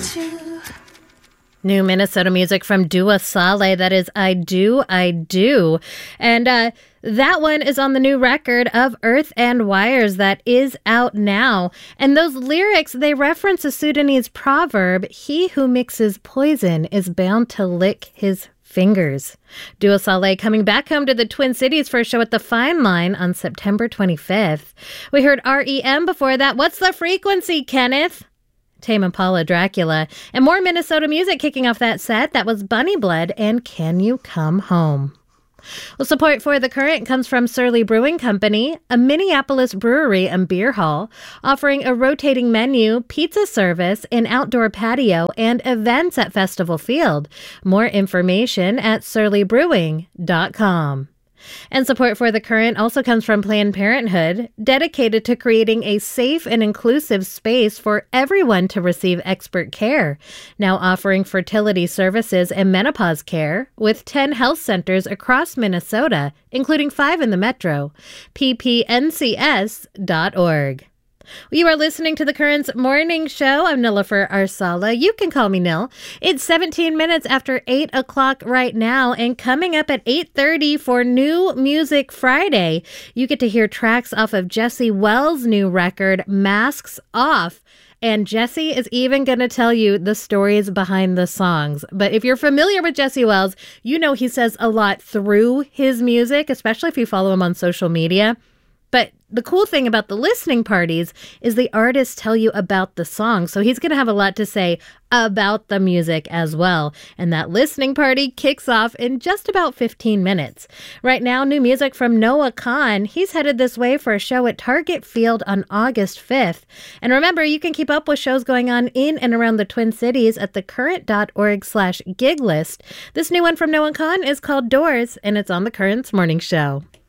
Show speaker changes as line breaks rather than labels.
New Minnesota music from Dua Saleh. That is I Do, I Do. And that one is on the new record of Earth and Wires that is out now. And those lyrics, they reference a Sudanese proverb, he who mixes poison is bound to lick his fingers. Dua Saleh coming back home to the Twin Cities for a show at the Fine Line on September 25th. We heard REM before that. What's the frequency, Kenneth? Tame Impala, Dracula, and more Minnesota music kicking off that set. That was Bunny Blood and Can You Come Home? Well, support for The Current comes from Surly Brewing Company, a Minneapolis brewery and beer hall, offering a rotating menu, pizza service, an outdoor patio, and events at Festival Field. More information at surlybrewing.com. And support for The Current also comes from Planned Parenthood, dedicated to creating a safe and inclusive space for everyone to receive expert care. Now offering fertility services and menopause care with 10 health centers across Minnesota, including 5 in the metro. ppncs.org. You are listening to The Current's Morning Show. I'm Nilofer Arsala. You can call me Nil. It's 17 minutes after 8 o'clock right now, and coming up at 8:30 for New Music Friday, you get to hear tracks off of Jesse Wells' new record, Masks Off. And Jesse is even going to tell you the stories behind the songs. But if you're familiar with Jesse Wells, you know he says a lot through his music, especially if you follow him on social media. But the cool thing about the listening parties is the artists tell you about the song. So he's going to have a lot to say about the music as well. And that listening party kicks off in just about 15 minutes. Right now, new music from Noah Kahan. He's headed this way for a show at Target Field on August 5th. And remember, you can keep up with shows going on in and around the Twin Cities at thecurrent.org/gig list. This new one from Noah Kahan is called Doors, and it's on The Current's Morning Show.